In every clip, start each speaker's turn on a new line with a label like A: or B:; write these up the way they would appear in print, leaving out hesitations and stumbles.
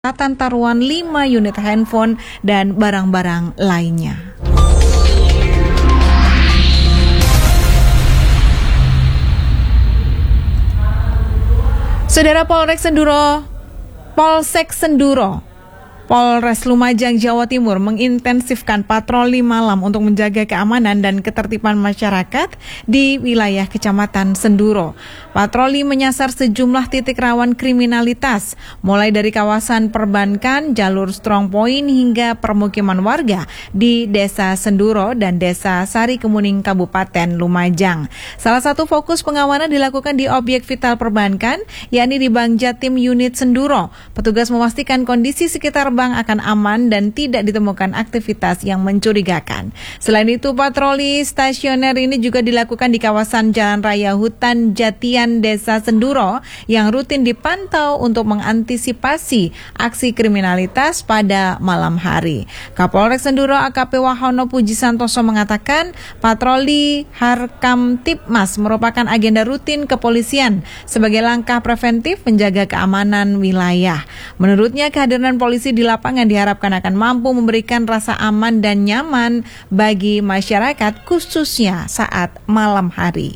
A: Tatan taruhan 5 unit handphone dan barang-barang lainnya. Saudara Polsek Senduro, Polres Lumajang, Jawa Timur mengintensifkan patroli malam untuk menjaga keamanan dan ketertiban masyarakat di wilayah Kecamatan Senduro. Patroli menyasar sejumlah titik rawan kriminalitas, mulai dari kawasan perbankan, jalur strong point hingga permukiman warga di Desa Senduro dan Desa Sari Kemuning, Kabupaten Lumajang. Salah satu fokus pengamanan dilakukan di objek vital perbankan, yakni di Bank Jatim Unit Senduro. Petugas memastikan kondisi sekitar bank akan aman dan tidak ditemukan aktivitas yang mencurigakan. Selain itu, patroli stasioner ini juga dilakukan di kawasan Jalan Raya Hutan Jatian Desa Senduro yang rutin dipantau untuk mengantisipasi aksi kriminalitas pada malam hari. Kapolres Senduro AKP Wahono Puji Santoso mengatakan patroli Harkam Tipmas merupakan agenda rutin kepolisian sebagai langkah preventif menjaga keamanan wilayah. Menurutnya, kehadiran polisi di lapangan diharapkan akan mampu memberikan rasa aman dan nyaman bagi masyarakat, khususnya saat malam hari.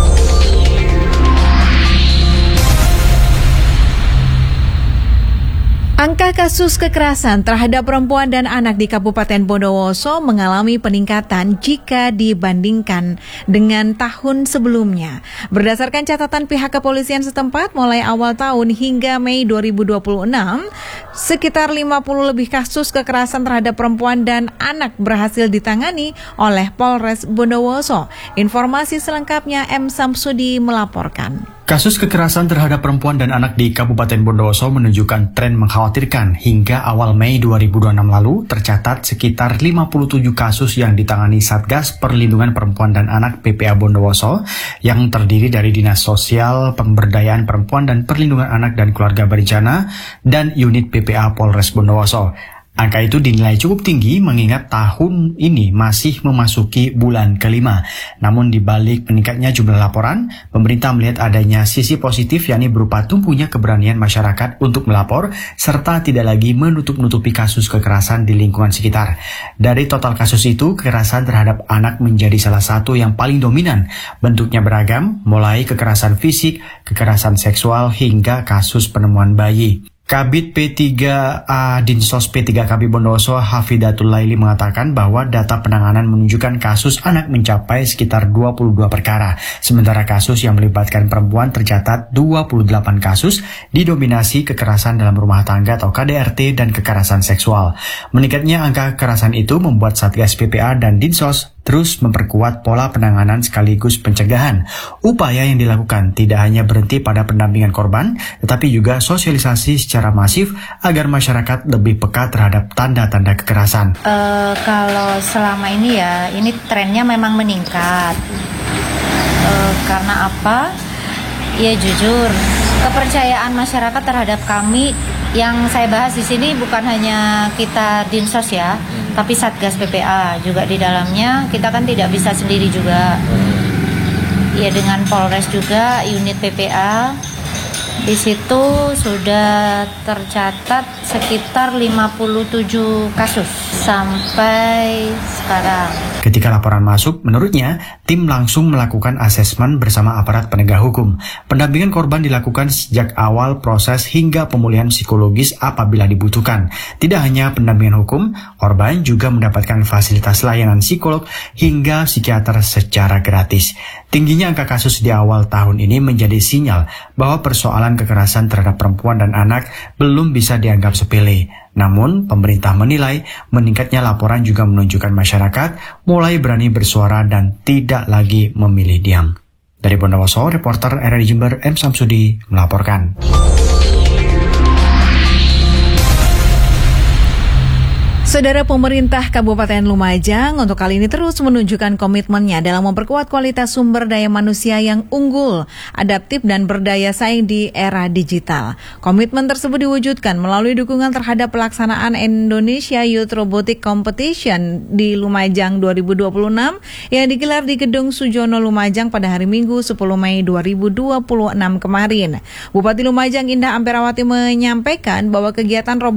A: Angka kasus kekerasan terhadap perempuan dan anak di Kabupaten Bondowoso mengalami peningkatan jika dibandingkan dengan tahun sebelumnya. Berdasarkan catatan pihak kepolisian setempat, mulai awal tahun hingga Mei 2026, sekitar 50 lebih kasus kekerasan terhadap perempuan dan anak berhasil ditangani oleh Polres Bondowoso. Informasi selengkapnya M. Samsudi melaporkan.
B: Kasus kekerasan terhadap perempuan dan anak di Kabupaten Bondowoso menunjukkan tren mengkhawatirkan. Hingga awal Mei 2026 lalu, tercatat sekitar 57 kasus yang ditangani Satgas Perlindungan Perempuan dan Anak PPA Bondowoso yang terdiri dari Dinas Sosial, Pemberdayaan Perempuan dan Perlindungan Anak dan Keluarga Berencana dan unit PPA Polres Bondowoso. Angka itu dinilai cukup tinggi mengingat tahun ini masih memasuki bulan kelima. Namun di balik meningkatnya jumlah laporan, pemerintah melihat adanya sisi positif, yakni berupa tumbuhnya keberanian masyarakat untuk melapor serta tidak lagi menutup-nutupi kasus kekerasan di lingkungan sekitar. Dari total kasus itu, kekerasan terhadap anak menjadi salah satu yang paling dominan. Bentuknya beragam, mulai kekerasan fisik, kekerasan seksual hingga kasus penemuan bayi. Kabid P3A Dinsos P3KB Bondowoso Hafidatul Laili mengatakan bahwa data penanganan menunjukkan kasus anak mencapai sekitar 22 perkara. Sementara kasus yang melibatkan perempuan tercatat 28 kasus, didominasi kekerasan dalam rumah tangga atau KDRT dan kekerasan seksual. Meningkatnya angka kekerasan itu membuat Satgas PPA dan Dinsos terus memperkuat pola penanganan sekaligus pencegahan. Upaya yang dilakukan tidak hanya berhenti pada pendampingan korban, tetapi juga sosialisasi secara masif agar masyarakat lebih peka terhadap tanda-tanda kekerasan.
C: Kalau selama ini ya, ini trennya memang meningkat. Karena apa? Ya jujur, kepercayaan masyarakat terhadap kami yang saya bahas di sini bukan hanya kita Dinsos ya, tapi Satgas PPA juga di dalamnya. Kita kan tidak bisa sendiri juga. Ya dengan Polres juga, unit PPA. Di situ sudah tercatat sekitar 57 kasus sampai sekarang.
B: Ketika laporan masuk, menurutnya, tim langsung melakukan asesmen bersama aparat penegak hukum. Pendampingan korban dilakukan sejak awal proses hingga pemulihan psikologis apabila dibutuhkan. Tidak hanya pendampingan hukum, korban juga mendapatkan fasilitas layanan psikolog hingga psikiater secara gratis. Tingginya angka kasus di awal tahun ini menjadi sinyal bahwa persoalan kekerasan terhadap perempuan dan anak belum bisa dianggap sepele. Namun, pemerintah menilai meningkatnya laporan juga menunjukkan masyarakat mulai berani bersuara dan tidak lagi memilih diam. Dari Bondowoso, reporter RRI Jember M. Samsudi melaporkan.
A: Saudara, pemerintah Kabupaten Lumajang untuk kali ini terus menunjukkan komitmennya dalam memperkuat kualitas sumber daya manusia yang unggul, adaptif dan berdaya saing di era digital. Komitmen tersebut diwujudkan melalui dukungan terhadap pelaksanaan Indonesia Youth Robotic Competition di Lumajang 2026 yang digelar di Gedung Sujono Lumajang pada hari Minggu 10 Mei 2026 kemarin. Bupati Lumajang Indah Amperawati menyampaikan bahwa kegiatan